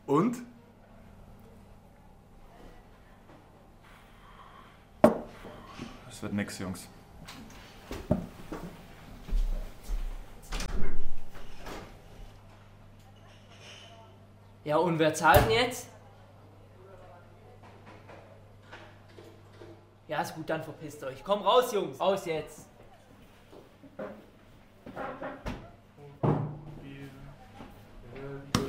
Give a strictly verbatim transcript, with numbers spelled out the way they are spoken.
Und? Das wird nix, Jungs. Ja, und wer zahlt denn jetzt? Ja, ist gut, dann verpisst euch. Komm raus, Jungs. Raus jetzt. Wir,